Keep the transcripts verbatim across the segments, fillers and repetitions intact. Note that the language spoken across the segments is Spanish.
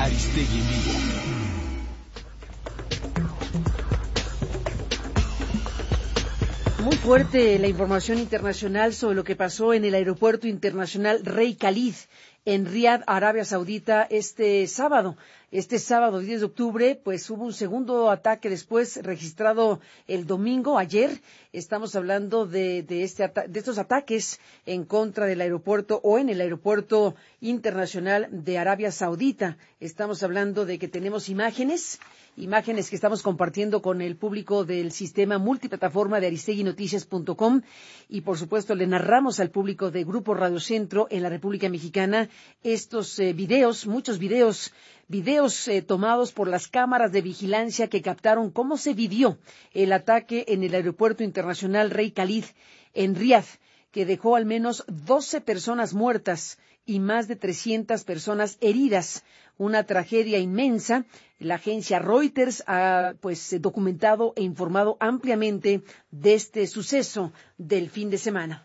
Aristegui en vivo. Muy fuerte la información internacional sobre lo que pasó en el aeropuerto internacional Rey Khalid en Riad, Arabia Saudita, este sábado. Este sábado, diez de octubre, pues hubo un segundo ataque después registrado el domingo, ayer. Estamos hablando de, de, este de estos ataques en contra del aeropuerto o en el aeropuerto internacional de Arabia Saudita. Estamos hablando de que tenemos imágenes, imágenes que estamos compartiendo con el público del sistema multiplataforma de aristegui noticias punto com y, por supuesto, le narramos al público de Grupo Radio Centro en la República Mexicana estos eh, videos, muchos videos, videos eh, tomados por las cámaras de vigilancia que captaron cómo se vivió el ataque en el aeropuerto internacional Rey Khalid en Riad, que dejó al menos doce personas muertas y más de trescientas personas heridas. Una tragedia inmensa. La agencia Reuters ha pues documentado e informado ampliamente de este suceso del fin de semana.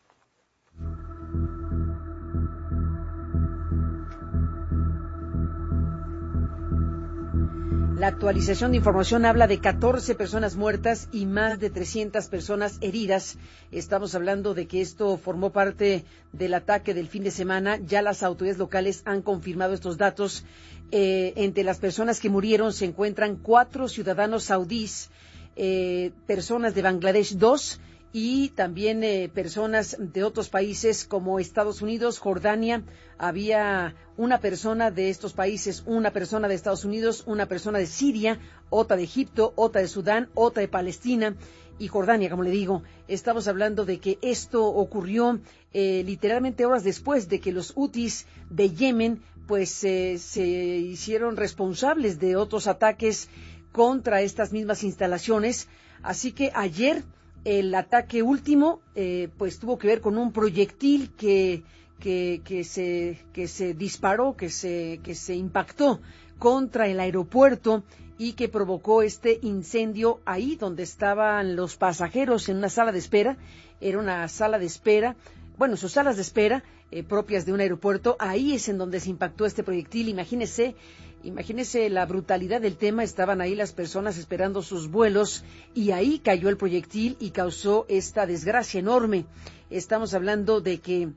La actualización de información habla de catorce personas muertas y más de trescientas personas heridas. Estamos hablando de que esto formó parte del ataque del fin de semana. Ya las autoridades locales han confirmado estos datos. Eh, entre las personas que murieron se encuentran cuatro ciudadanos saudíes, eh, personas de Bangladesh, dos, y también eh, personas de otros países como Estados Unidos, Jordania. Había una persona de estos países, una persona de Estados Unidos, una persona de Siria, otra de Egipto, otra de Sudán, otra de Palestina y Jordania, como le digo. Estamos hablando de que esto ocurrió eh, literalmente horas después de que los hutis de Yemen pues eh, se hicieron responsables de otros ataques contra estas mismas instalaciones. Así que ayer el ataque último, eh, pues tuvo que ver con un proyectil que que que se que se disparó, que se que se impactó contra el aeropuerto y que provocó este incendio ahí donde estaban los pasajeros en una sala de espera. Era una sala de espera, bueno, sus salas de espera eh, propias de un aeropuerto. Ahí es en donde se impactó este proyectil. Imagínese. Imagínese la brutalidad del tema. Estaban ahí las personas esperando sus vuelos y ahí cayó el proyectil y causó esta desgracia enorme. Estamos hablando de que,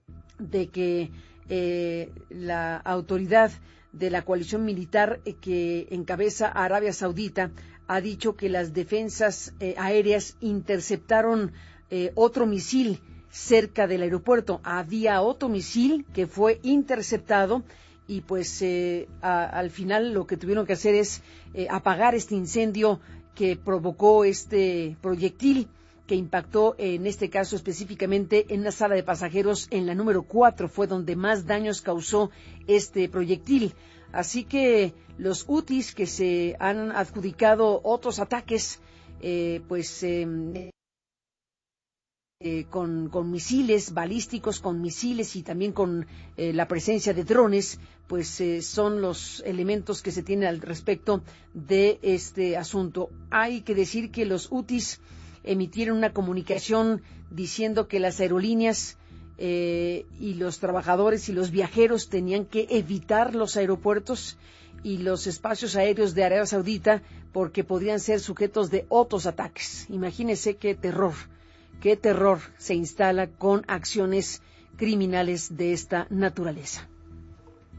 de que eh, la autoridad de la coalición militar eh, que encabeza a Arabia Saudita ha dicho que las defensas eh, aéreas interceptaron eh, otro misil cerca del aeropuerto. Había otro misil que fue interceptado. Y pues eh, a, al final lo que tuvieron que hacer es eh, apagar este incendio que provocó este proyectil que impactó en este caso específicamente en una sala de pasajeros en la número cuatro, fue donde más daños causó este proyectil. Así que los hutis que se han adjudicado otros ataques, eh, pues eh, Eh, con, con misiles balísticos, con misiles y también con eh, la presencia de drones, pues eh, son los elementos que se tienen al respecto de este asunto. Hay que decir que los hutis emitieron una comunicación diciendo que las aerolíneas eh, y los trabajadores y los viajeros tenían que evitar los aeropuertos y los espacios aéreos de Arabia Saudita porque podrían ser sujetos de otros ataques. Imagínese qué terror. Qué terror se instala con acciones criminales de esta naturaleza.